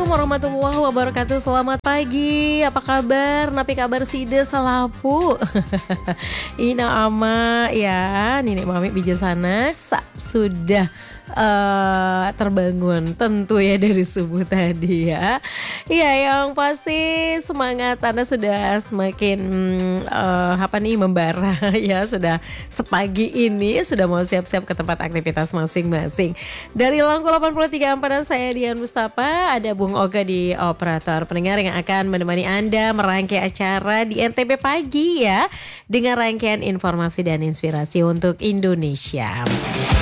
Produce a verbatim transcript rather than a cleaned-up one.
warahmatullahi wabarakatuh. Selamat pagi, apa kabar? Napi kabar side salapu. Ina ama ya, Nenek Mami Bijasanak sa, sudah uh, terbangun tentu ya dari subuh tadi ya. Iya, yang pasti semangat Anda sudah semakin uh, apa nih membara ya, sudah sepagi ini sudah mau siap-siap ke tempat aktivitas masing-masing. Dari Langko delapan puluh tiga Amparan, saya Dian Mustafa, ada Bung Oga di operator. Pendengar yang akan menemani Anda merangkai acara di N T B Pagi ya, dengan rangkaian informasi dan inspirasi untuk Indonesia.